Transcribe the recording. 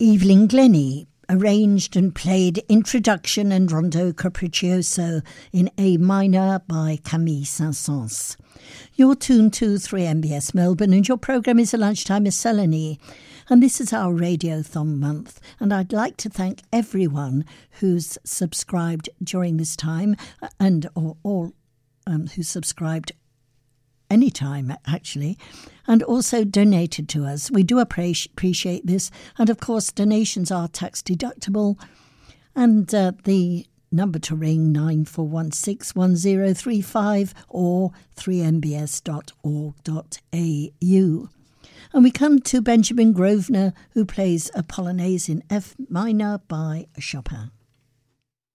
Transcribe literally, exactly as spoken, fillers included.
Evelyn Glennie arranged and played Introduction and Rondo Capriccioso in A minor by Camille Saint-Saëns. You're tuned to three M B S Melbourne and your programme is A Lunchtime Miscellany. And this is our Radiothon month. And I'd like to thank everyone who's subscribed during this time and or all um, who subscribed anytime, actually, and also donated to us. We do appreciate this. And, of course, donations are tax deductible. And uh, the number to ring, nine four one six, one zero three five or three m b s dot org dot a u. And we come to Benjamin Grosvenor, who plays a Polonaise in F minor by Chopin.